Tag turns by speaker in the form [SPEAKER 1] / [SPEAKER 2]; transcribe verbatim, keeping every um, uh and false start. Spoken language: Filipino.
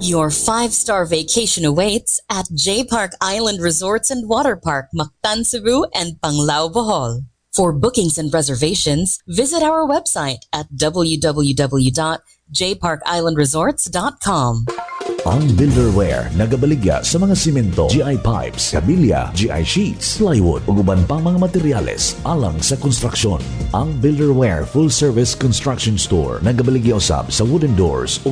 [SPEAKER 1] Your five-star vacation awaits at J Park Island Resorts and Water Park, Mactan, Cebu, and Panglao, Bohol. For bookings and reservations, visit our website at w w w dot j park island resorts dot com.
[SPEAKER 2] Ang Builderware nagabaligya sa mga simento, G I pipes, kabilya, G I sheets, plywood ug uban pang mga materyales alang sa konstruksyon. Ang Builderware Full Service Construction Store nagabaligya usab sa wooden doors